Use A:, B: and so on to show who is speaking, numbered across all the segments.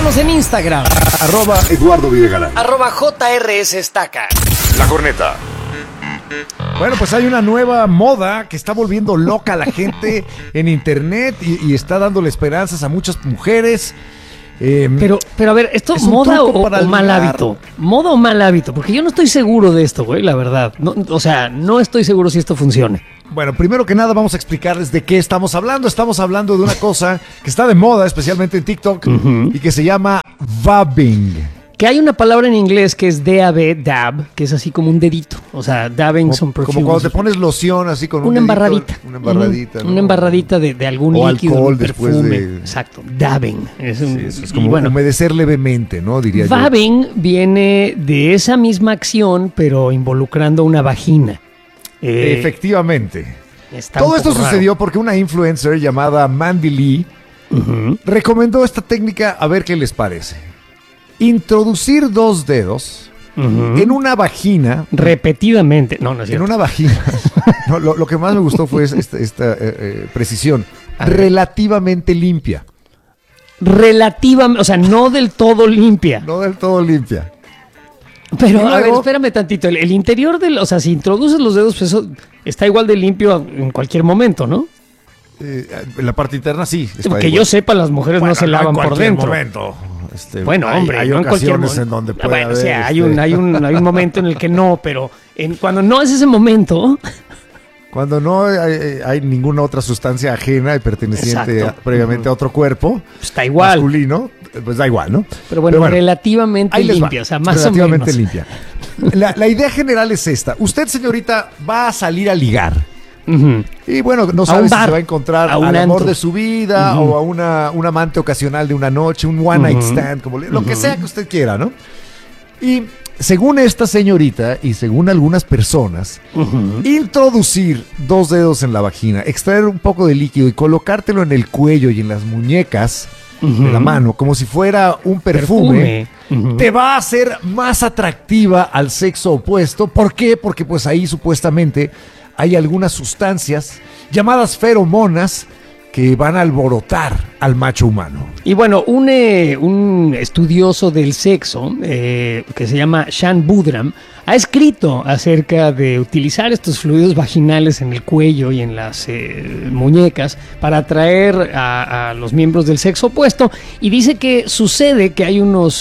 A: Síguenos en Instagram.
B: @Eduardo Videgaray.
A: @JRS Estaca.
B: La Corneta.
C: Bueno, pues hay una nueva moda que está volviendo loca a la gente en internet y está dándole esperanzas a muchas mujeres.
A: Pero a ver, ¿esto es moda o mal hábito? ¿Moda o mal hábito? Porque yo no estoy seguro de esto, güey, la verdad. No, o sea, no estoy seguro si esto funcione.
C: Bueno, primero que nada vamos a explicarles de qué estamos hablando. Estamos hablando de una cosa que está de moda, especialmente en TikTok, y que se llama vabbing.
A: Que hay una palabra en inglés que es dab, que es así como un dedito. O sea, dabbing some perfume.
C: Como cuando te pones loción así con
A: una embarradita.
C: Una embarradita.
A: Una embarradita de algún
C: o
A: líquido,
C: alcohol
A: un perfume.
C: Después de...
A: Exacto, dabbing.
C: Eso es como humedecer levemente, ¿no? Diría
A: vabbing viene de esa misma acción, pero involucrando una vagina.
C: Efectivamente. Todo esto sucedió porque una influencer llamada Mandy Lee recomendó esta técnica, a ver qué les parece. Introducir 2 dedos en una vagina.
A: Repetidamente. No es cierto.
C: En una vagina. No, lo que más me gustó fue esta precisión. Relativamente limpia.
A: Relativamente, o sea, no del todo limpia.
C: No del todo limpia.
A: Pero, luego, a ver, espérame tantito. El interior del... O sea, si introduces los dedos, pues eso está igual de limpio en cualquier momento, ¿no?
C: En la parte interna sí.
A: Que yo sepa, las mujeres no se lavan por dentro.
C: Momento.
A: Bueno, hombre,
C: hay
A: no en cualquier momento.
C: En donde puede haber,
A: o sea, hay un momento en el que no, pero cuando no es ese momento...
C: Cuando no hay ninguna otra sustancia ajena y perteneciente previamente a otro cuerpo,
A: está igual.
C: Masculino, pues da igual, ¿no?
A: Pero bueno, relativamente limpia, o sea, más o menos.
C: Relativamente limpia. La idea general es esta. Usted, señorita, va a salir a ligar. Y bueno, no sabe si se va a encontrar al amor de su vida o a un amante ocasional de una noche, un one night stand, como lo que sea que usted quiera, ¿no? Y según esta señorita y según algunas personas, introducir 2 dedos en la vagina, extraer un poco de líquido y colocártelo en el cuello y en las muñecas de la mano, como si fuera un perfume. Te va a hacer más atractiva al sexo opuesto. ¿Por qué? Porque pues ahí supuestamente hay algunas sustancias llamadas feromonas que van a alborotar al macho humano. Y bueno, un estudioso del sexo que se llama Shan Budram ha escrito acerca de utilizar estos fluidos vaginales en el cuello y en las muñecas para atraer a los miembros del sexo opuesto, y dice que sucede que hay unos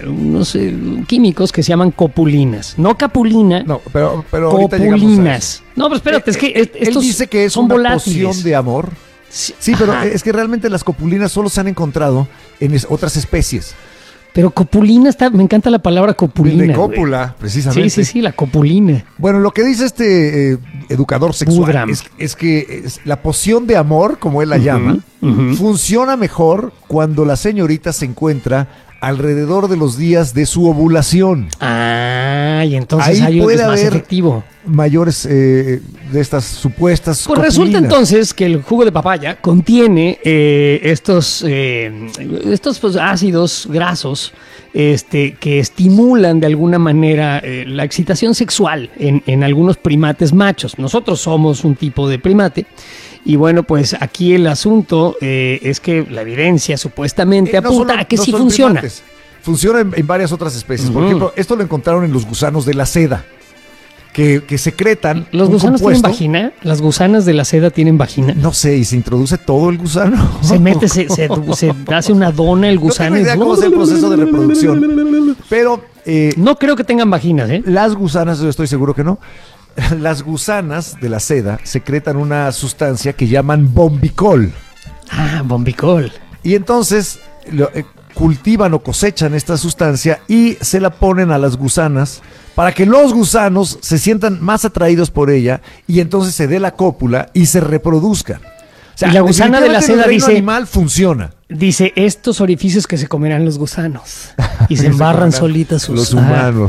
C: químicos que se llaman copulinas, no capulina, no, pero
A: copulinas. No, pero espérate, es que estos
C: él dice que es una poción de amor. Sí, pero es que realmente las copulinas solo se han encontrado en otras especies.
A: Pero copulina me encanta la palabra copulina.
C: De cópula, precisamente.
A: Sí, la copulina.
C: Bueno, lo que dice este educador sexual es que la poción de amor, como él la llama, funciona mejor cuando la señorita se encuentra alrededor de los días de su ovulación.
A: Y entonces ahí puede haber más efectivo.
C: Mayores de estas supuestas
A: pues copulinas. Resulta entonces que el jugo de papaya contiene estos pues, ácidos grasos que estimulan de alguna manera la excitación sexual en algunos primates machos. Nosotros somos un tipo de primate. Y bueno, pues aquí el asunto es que la evidencia supuestamente apunta a que sí funciona.
C: Primates. Funciona en varias otras especies. Por ejemplo, esto lo encontraron en los gusanos de la seda, que secretan.
A: ¿Los gusanos tienen vagina? ¿Las gusanas de la seda tienen vagina?
C: No sé, ¿y se introduce todo el gusano?
A: Se mete, se hace una dona el gusano.
C: No tengo idea cómo es el proceso de reproducción. Pero
A: no creo que tengan vaginas, ¿eh?
C: Las gusanas, yo estoy seguro que no. Las gusanas de la seda secretan una sustancia que llaman bombicol.
A: Bombicol.
C: Y entonces cultivan o cosechan esta sustancia y se la ponen a las gusanas para que los gusanos se sientan más atraídos por ella y entonces se dé la cópula y se reproduzcan. O sea,
A: y la gusana de la seda
C: el
A: dice...
C: animal funciona.
A: Dice, estos orificios que se comerán los gusanos. Y se embarran solitas sus...
C: Los humanos.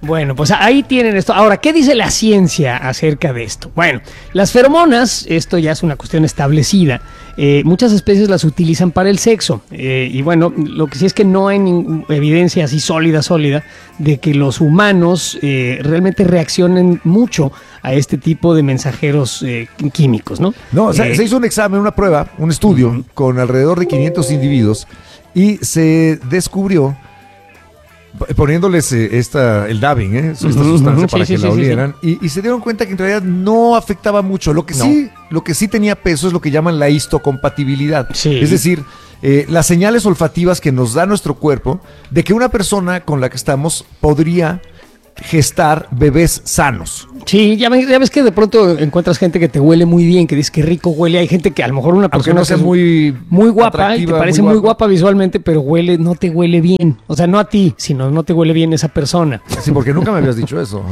A: Bueno, pues ahí tienen esto. Ahora, ¿qué dice la ciencia acerca de esto? Bueno, las feromonas, esto ya es una cuestión establecida. Muchas especies las utilizan para el sexo. Y bueno, lo que sí es que no hay evidencia así sólida, de que los humanos realmente reaccionen mucho a este tipo de mensajeros químicos, ¿no?
C: No, o sea, se hizo un examen, una prueba, un estudio con alrededor de 500 individuos y se descubrió, poniéndoles el dabbing, esta sustancia para que la olieran, y se dieron cuenta que en realidad no afectaba mucho. Lo que sí tenía peso es lo que llaman la histocompatibilidad. Sí. Es decir, las señales olfativas que nos da nuestro cuerpo de que una persona con la que estamos podría gestar bebés sanos.
A: Sí, ya ves que de pronto encuentras gente que te huele muy bien, que dices que rico huele. Hay gente que a lo mejor una persona
C: no sea muy
A: guapa y te parece muy guapa visualmente, pero no te huele bien. O sea, no a ti, sino no te huele bien esa persona.
C: Sí, porque nunca me habías dicho eso.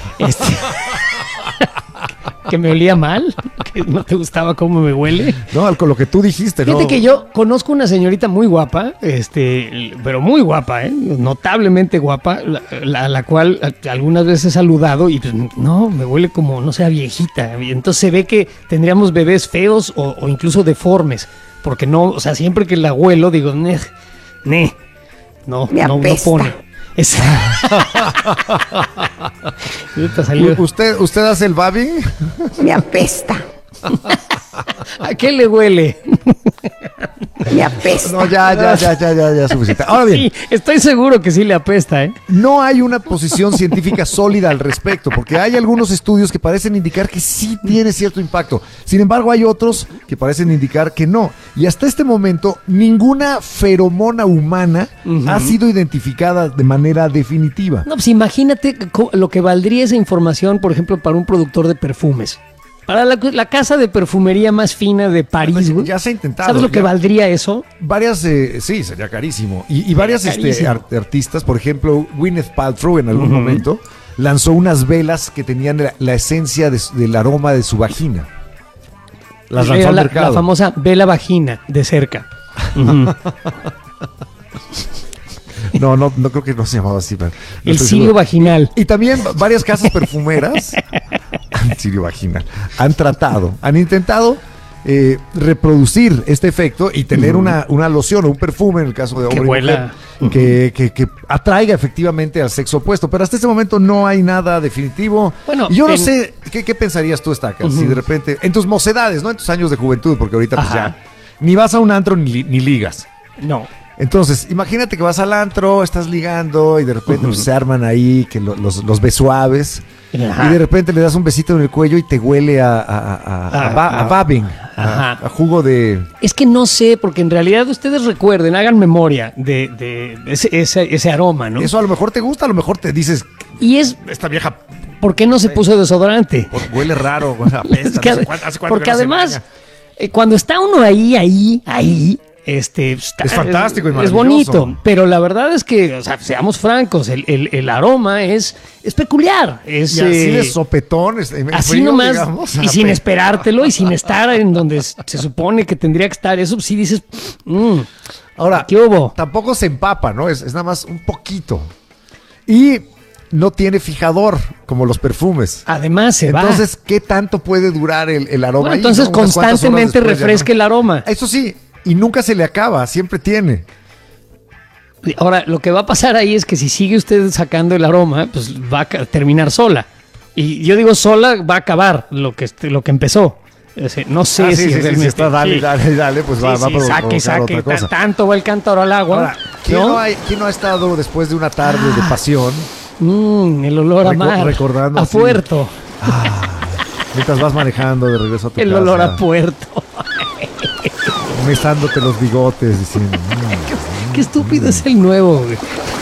A: Que me olía mal, que no te gustaba cómo me huele.
C: No, con lo que tú dijiste,
A: Fíjate que yo conozco una señorita muy guapa, pero muy guapa, notablemente guapa, la cual algunas veces he saludado y pues no, me huele como, no sé, a viejita. Entonces se ve que tendríamos bebés feos o incluso deformes, porque no, o sea, siempre que la huelo digo, no pone.
C: ¿Usted hace el babbing?
D: Me apesta.
A: ¿A qué le huele?
D: Me apesta.
C: No, ya, suficiente. Ahora bien.
A: Sí, estoy seguro que sí le apesta, ¿eh?
C: No hay una posición científica sólida al respecto, porque hay algunos estudios que parecen indicar que sí tiene cierto impacto. Sin embargo, hay otros que parecen indicar que no. Y hasta este momento, ninguna feromona humana ha sido identificada de manera definitiva.
A: No, pues imagínate lo que valdría esa información, por ejemplo, para un productor de perfumes. Para la casa de perfumería más fina de París, güey.
C: Ya se ha intentado.
A: ¿Sabes lo que valdría eso?
C: Varias, sí, sería carísimo. Y varias artistas, por ejemplo, Gwyneth Paltrow en algún momento lanzó unas velas que tenían la esencia del aroma de su vagina. Las lanzó al mercado.
A: La famosa vela vagina de cerca.
C: No creo que no se llamaba así.
A: El cirio vaginal.
C: Y también varias casas perfumeras cirio vaginal han intentado reproducir este efecto y tener una loción o un perfume, en el caso de hombre y mujer, que atraiga efectivamente al sexo opuesto, pero hasta este momento no hay nada definitivo. Bueno, yo no sé, ¿qué pensarías tú, Stacas? Si de repente, en tus mocedades, no en tus años de juventud, porque ahorita pues ya ni vas a un antro ni ligas.
A: No.
C: Entonces, imagínate que vas al antro, estás ligando y de repente pues, se arman ahí que los besuaves. Y de repente le das un besito en el cuello y te huele a babbing, a jugo de...
A: Es que no sé, porque en realidad ustedes recuerden, hagan memoria de ese aroma, ¿no?
C: Eso a lo mejor te gusta, a lo mejor te dices...
A: Y es...
C: Esta vieja...
A: ¿Por qué no se puso desodorante?
C: Huele raro, apesta,
A: porque además, cuando está uno ahí... es
C: fantástico y maravilloso.
A: Es bonito, pero la verdad es que, o sea, seamos francos, el aroma es peculiar.
C: Y así de sopetón,
A: así frío, nomás, digamos, y sin esperártelo y sin estar en donde se supone que tendría que estar. Eso sí dices,
C: ahora,
A: ¿qué hubo?
C: Tampoco se empapa, ¿no? Es nada más un poquito. Y no tiene fijador como los perfumes.
A: Además se va.
C: Entonces, ¿qué tanto puede durar el aroma?
A: Bueno, entonces constantemente refresca el aroma.
C: Eso sí. Y nunca se le acaba, siempre tiene.
A: Ahora, lo que va a pasar ahí es que si sigue usted sacando el aroma, pues va a terminar sola. Y yo digo sola, va a acabar lo que empezó. No sé si realmente...
C: Si está, dale, pues va a provocar
A: saque,
C: otra cosa.
A: Tanto va el cántaro al agua.
C: Ahora, ¿quién no ha estado después de una tarde de pasión?
A: El olor a mar,
C: recordando
A: a puerto.
C: Mientras vas manejando de regreso a tu casa.
A: El olor a puerto.
C: Mesándote los bigotes, diciendo...
A: Qué estúpido es el nuevo, güey.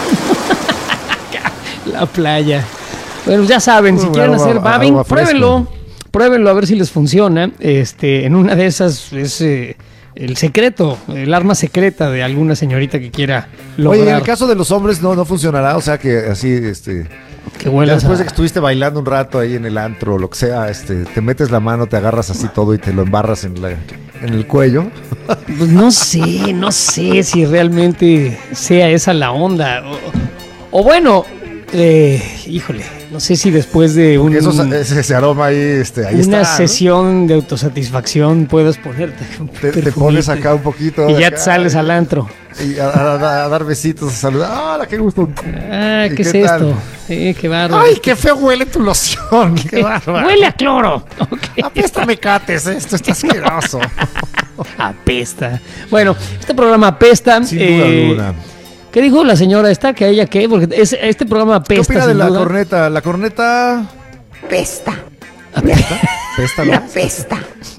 A: La playa. Bueno, ya saben, si quieren hacer babbing, pruébenlo a ver si les funciona. En una de esas es el secreto, el arma secreta de alguna señorita que quiera lograr.
C: Oye, en el caso de los hombres no funcionará, o sea que así,
A: que huelas
C: después de que estuviste bailando un rato ahí en el antro o lo que sea, te metes la mano, te agarras así todo y te lo embarras en el cuello.
A: Pues no sé si realmente sea esa la onda. O bueno, Híjole, no sé si después de
C: ese aroma ahí, ahí
A: una
C: está,
A: sesión, ¿no?, de autosatisfacción puedes ponerte
C: te pones acá un poquito
A: y ya te sales al antro
C: y a dar besitos, a saludar. ¡Hola, qué gusto!
A: ¿Qué es esto? Qué bárbaro.
C: ¡Ay, qué feo huele tu loción! ¡Qué bárbaro!
A: ¡Huele a cloro! Okay.
C: Apesta mecates, esto está asqueroso.
A: Apesta. Bueno, este programa apesta.
C: Sin duda alguna.
A: ¿Qué dijo la señora esta? ¿Que a ella qué? Porque este programa apesta.
C: ¿Qué opina de la corneta? La corneta...
D: Apesta.
C: ¿Apesta? ¿Apesta?
D: Me apesta.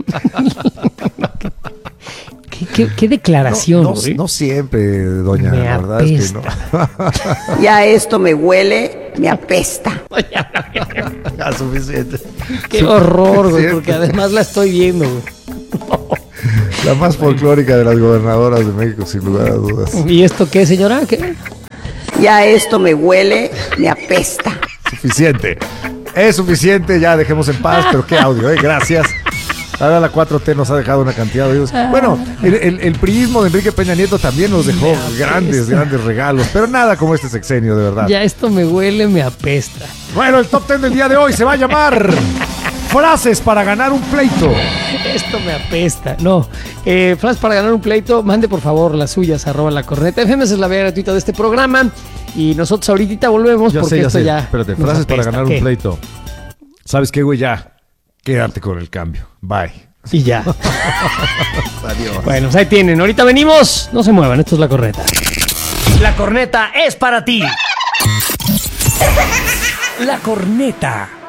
A: ¿Qué declaración?
C: No siempre, doña,
A: me
C: la verdad
A: apesta.
C: es que no.
D: Ya esto me huele, me apesta.
C: Ya, suficiente.
A: Qué horror, güey, porque además la estoy viendo, güey.
C: La más folclórica de las gobernadoras de México, sin lugar a dudas.
A: ¿Y esto qué, señora? ¿Qué?
D: Ya esto me huele, me apesta.
C: Suficiente. Es suficiente, ya dejemos en paz, pero qué audio, gracias. Ahora la 4T nos ha dejado una cantidad de audios. Bueno, el priismo de Enrique Peña Nieto también nos dejó grandes regalos, pero nada como este sexenio, de verdad.
A: Ya esto me huele, me apesta.
C: Bueno, el top 10 del día de hoy se va a llamar Frases para ganar un pleito.
A: Esto me apesta. No, frases para ganar un pleito, mande por favor las suyas, @lacorneta.fm, esa es la vía gratuita de este programa. Y nosotros ahorita volvemos porque esto ya...
C: Espérate, frases para ganar un pleito. ¿Sabes qué, güey? Ya, quédate con el cambio. Bye.
A: Y ya.
C: Adiós.
A: Bueno, pues ahí tienen. Ahorita venimos. No se muevan, esto es La Corneta. La Corneta es para ti. La Corneta.